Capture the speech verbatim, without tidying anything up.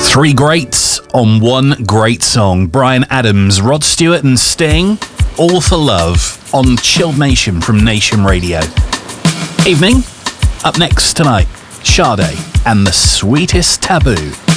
Three greats on one great song. Bryan Adams, Rod Stewart and Sting, All for Love on Chilled Nation from Nation Radio. Evening. Up next tonight, Sade and The Sweetest Taboo.